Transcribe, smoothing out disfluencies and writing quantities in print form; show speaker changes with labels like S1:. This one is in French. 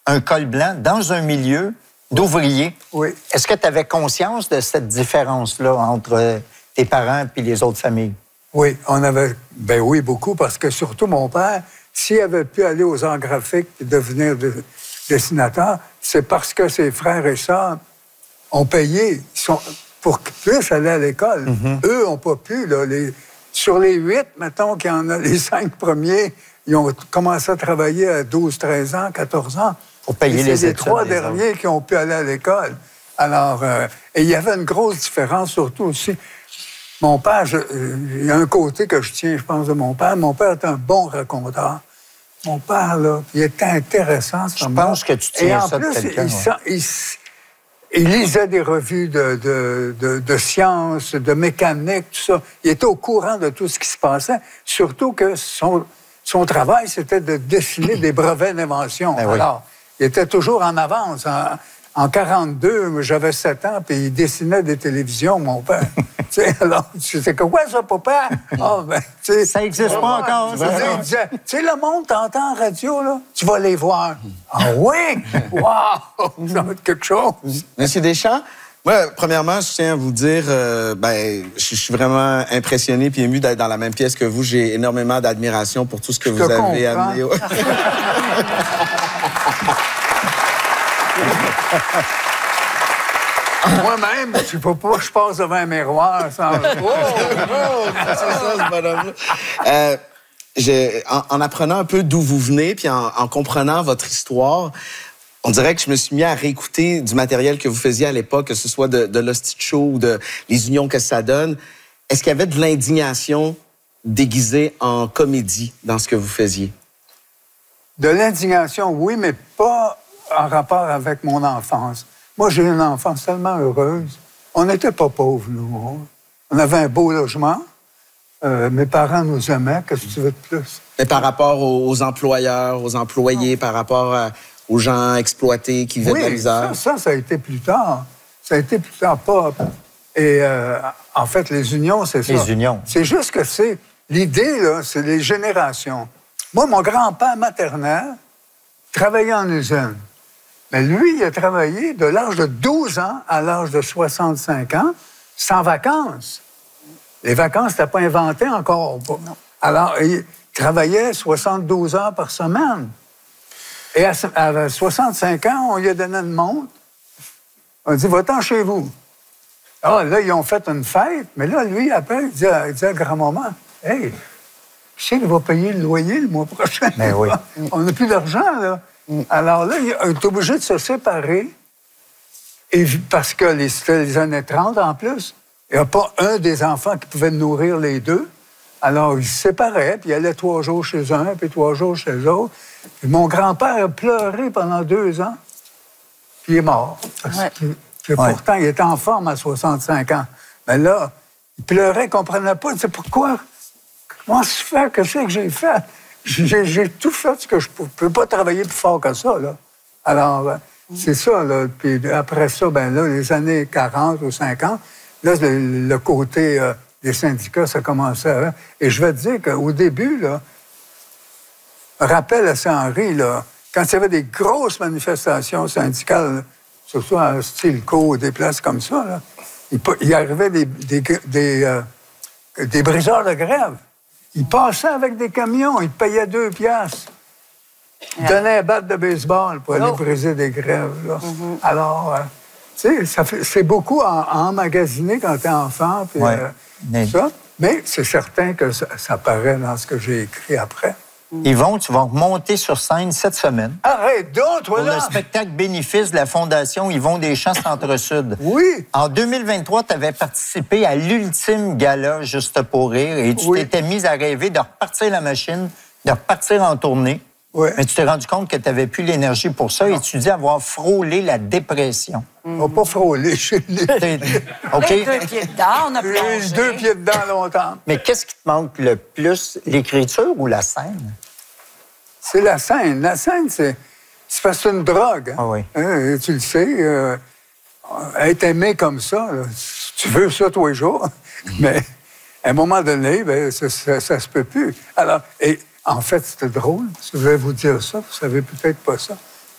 S1: un col blanc dans un milieu d'ouvriers.
S2: Oui.
S1: Est-ce que tu avais conscience de cette différence-là entre tes parents et les autres familles?
S2: Oui, on avait... Ben oui, beaucoup, parce que surtout mon père, s'il avait pu aller aux arts graphiques et devenir dessinateur, c'est parce que ses frères et sœurs ont payé pour qu'ils puissent aller à l'école. Eux n'ont pas pu. Là, sur les 8, mettons qu'il y en a les 5 premiers, ils ont commencé à travailler à 12, 13 ans, 14 ans.
S1: Pour payer les études.
S2: C'est les 3 derniers qui ont pu aller à l'école. Alors, et il y avait une grosse différence, surtout aussi. Mon père, il y a un côté que je tiens, je pense, de mon père. Mon père est un bon raconteur. Mon père, là, il était intéressant.
S1: Je pense que tu tiens ça de quelqu'un.
S2: Il lisait des revues de sciences, de mécanique, tout ça. Il était au courant de tout ce qui se passait. Surtout que son travail, c'était de dessiner des brevets d'invention.
S1: Ben oui.
S2: Alors, il était toujours en avance. En 42, j'avais 7 ans, puis il dessinait des télévisions, mon père. Alors, c'est quoi ça, papa? Oh, ben,
S1: ça n'existe pas encore.
S2: Il disait, tu sais, le monde t'entend en radio, là, tu vas les voir. Ah oui? Wow! Ça va être quelque chose.
S3: Monsieur Deschamps, moi, premièrement, je tiens à vous dire, je suis vraiment impressionné puis ému d'être dans la même pièce que vous. J'ai énormément d'admiration pour tout ce que vous avez amené.
S2: Moi-même, je ne peux pas, je passe devant un miroir sans...
S3: c'est ça, ce bonhomme-là. En apprenant un peu d'où vous venez, puis en comprenant votre histoire, on dirait que je me suis mis à réécouter du matériel que vous faisiez à l'époque, que ce soit de l'Hostie Show ou de Les Unions que ça donne. Est-ce qu'il y avait de l'indignation déguisée en comédie dans ce que vous faisiez?
S2: De l'indignation, oui, mais pas en rapport avec mon enfance. Moi, j'ai eu une enfance tellement heureuse. On n'était pas pauvres, nous. On avait un beau logement. Mes parents nous aimaient. Qu'est-ce que tu veux de plus?
S3: Mais par rapport aux employeurs, aux employés, par rapport aux gens exploités qui vivaient de la misère?
S2: Ça a été plus tard. Ça a été plus tard, pas... Et en fait, les unions, c'est ça.
S1: Les unions.
S2: C'est juste que c'est... L'idée, là, c'est les générations. Moi, mon grand-père maternel travaillait en usine. Mais lui, il a travaillé de l'âge de 12 ans à l'âge de 65 ans, sans vacances. Les vacances n'étaient pas inventées encore. Alors, il travaillait 72 heures par semaine. Et à 65 ans, on lui a donné une montre. On a dit, va-t'en chez vous. Ah, là, ils ont fait une fête. Mais là, lui, après, il dit à grand-maman, « Hey, je sais qu'il va payer le loyer le mois prochain. »
S1: Mais oui.
S2: On n'a plus d'argent, là. Alors là, il est obligé de se séparer. Et parce que c'était les années 30 en plus. Il n'y a pas un des enfants qui pouvait nourrir les deux. Alors, ils se séparaient, puis ils allaient 3 jours chez un, puis 3 jours chez l'autre. Puis mon grand-père a pleuré pendant 2 ans, puis il est mort. Pourtant, il était en forme à 65 ans. Mais là, il pleurait, il ne comprenait pas. Il disait, pourquoi? Comment se fait? Qu'est-ce que j'ai fait? J'ai tout fait ce que je ne peux pas travailler plus fort que ça, là. Alors, c'est ça, là. Puis après ça, ben là, les années 40 ou 50, là, le côté des syndicats, ça commençait à... Et je vais te dire qu'au début, là, rappel à Saint-Henri, là, quand il y avait des grosses manifestations syndicales, surtout à Stilco, des places comme ça, là, il arrivait des briseurs de grève. Ils passaient avec des camions, ils payaient 2 piastres. Ils donnaient un bat de baseball pour aller briser des grèves. Là. Alors, tu sais, c'est beaucoup à emmagasiner quand tu es enfant. Puis, ça. Mais c'est certain que ça paraît dans ce que j'ai écrit après.
S1: Yvon, tu vas monter sur scène cette semaine.
S2: Arrête donc, toi, là!
S1: Pour le spectacle bénéfice de la Fondation Yvon Deschamps Centre-Sud.
S2: Oui!
S1: En 2023, tu avais participé à l'ultime gala Juste pour rire et tu t'étais mise à rêver de repartir la machine, de repartir en tournée.
S2: Oui.
S1: Mais tu t'es rendu compte que tu n'avais plus l'énergie pour ça et tu dis avoir frôlé la dépression.
S2: On n'a pas frôlé chez lui.
S1: OK?
S4: 2 pieds dedans, on a plongé.
S2: 2 pieds dedans longtemps.
S1: Mais qu'est-ce qui te manque le plus, l'écriture ou la scène?
S2: C'est la scène. La scène, c'est parce que c'est une drogue. Hein?
S1: Ah oui.
S2: Tu le sais, être aimé comme ça, là, tu veux ça tous les jours, mais à un moment donné, ben, ça se peut plus. Alors, et en fait, c'était drôle, parce que je vais vous dire ça, vous savez peut-être pas ça.